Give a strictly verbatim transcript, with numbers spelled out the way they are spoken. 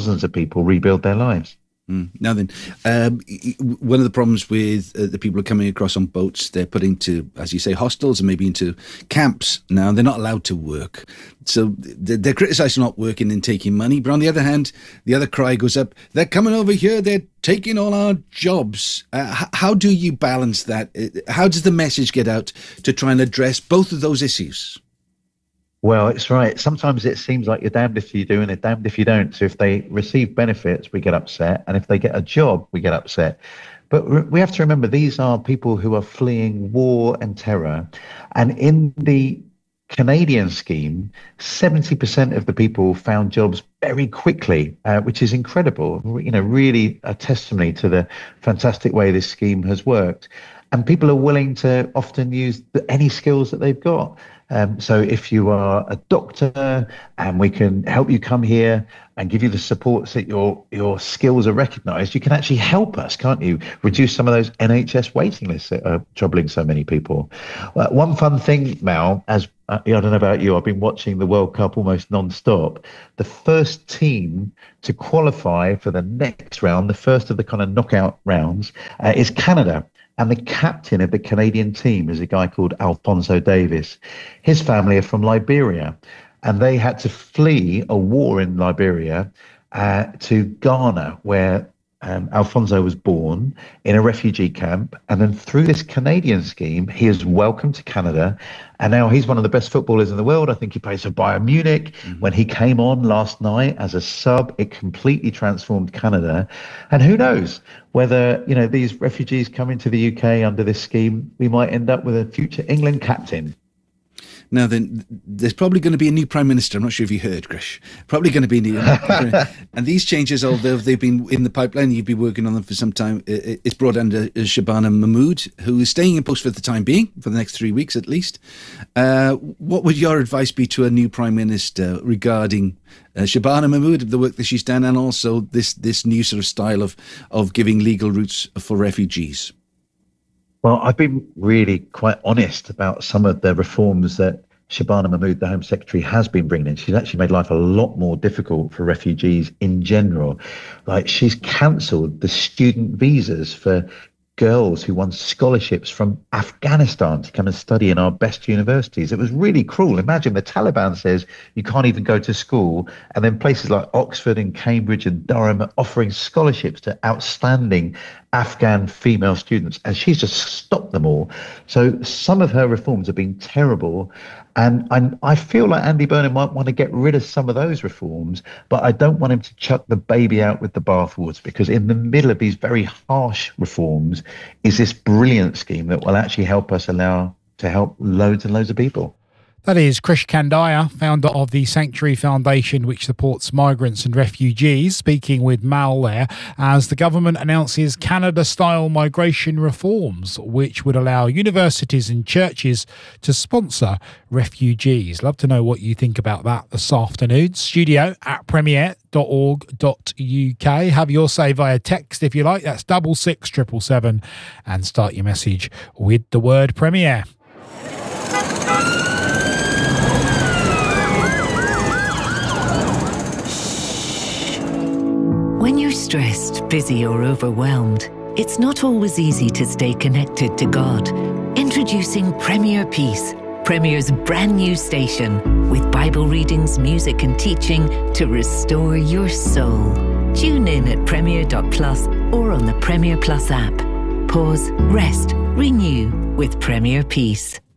thousands of people rebuild their lives. Mm. Now then, um, one of the problems with uh, the people who are coming across on boats, they're put into, as you say, hostels and maybe into camps. Now, they're not allowed to work. So they're, they're criticised for not working and taking money. But on the other hand, the other cry goes up, they're coming over here, they're taking all our jobs. Uh, h- how do you balance that? How does the message get out to try and address both of those issues? Well, it's right. Sometimes it seems like you're damned if you do and they're damned if you don't. So if they receive benefits, we get upset. And if they get a job, we get upset. But re- we have to remember these are people who are fleeing war and terror. And in the Canadian scheme, seventy percent of the people found jobs very quickly, uh, which is incredible. You know, really a testimony to the fantastic way this scheme has worked. And people are willing to often use the, any skills that they've got. Um, so if you are a doctor and we can help you come here and give you the support so that your your skills are recognised, you can actually help us, can't you? Reduce some of those N H S waiting lists that are troubling so many people. Uh, one fun thing, Mal, as uh, I don't know about you, I've been watching the World Cup almost non-stop. The first team to qualify for the next round, the first of the kind of knockout rounds, uh, is Canada. And the captain of the Canadian team is a guy called Alphonso Davies. His family are from Liberia, and they had to flee a war in Liberia uh, to Ghana, where um, Alphonso was born in a refugee camp. And then through this Canadian scheme, he is welcomed to Canada. And now he's one of the best footballers in the world. I think he plays for Bayern Munich. Mm-hmm. When he came on last night as a sub, it completely transformed Canada. And who knows whether, you know, these refugees come into the U K under this scheme, we might end up with a future England captain. Now then, there's probably going to be a new Prime Minister. I'm not sure if you heard, Grish. Probably going to be a new... and these changes, although they've been in the pipeline, you've been working on them for some time, it's brought under Shabana Mahmood, who is staying in post for the time being, for the next three weeks at least. Uh, what would your advice be to a new Prime Minister regarding uh, Shabana Mahmood, the work that she's done, and also this, this new sort of style of, of giving legal routes for refugees? Well, I've been really quite honest about some of the reforms that Shabana Mahmood, the Home Secretary, has been bringing in. She's actually made life a lot more difficult for refugees in general. Like, she's cancelled the student visas for girls who won scholarships from Afghanistan to come and study in our best universities. It was really cruel. Imagine the Taliban says you can't even go to school, and then places like Oxford and Cambridge and Durham are offering scholarships to outstanding Afghan female students, and she's just stopped them all. So some of her reforms have been terrible, and I, I feel like Andy Burnham might want to get rid of some of those reforms, but I don't want him to chuck the baby out with the bathwater, because in the middle of these very harsh reforms is this brilliant scheme that will actually help us allow to help loads and loads of people. That is Krish Kandiah, founder of the Sanctuary Foundation, which supports migrants and refugees, speaking with Mal there, as the government announces Canada-style migration reforms, which would allow universities and churches to sponsor refugees. Love to know what you think about that this afternoon. Studio at premier dot org dot U K. Have your say via text if you like. That's double six triple seven, and start your message with the word Premier. When you're stressed, busy or overwhelmed, it's not always easy to stay connected to God. Introducing Premier Peace, Premier's brand new station, with Bible readings, music and teaching to restore your soul. Tune in at premier dot plus or on the Premier Plus app. Pause, rest, renew with Premier Peace.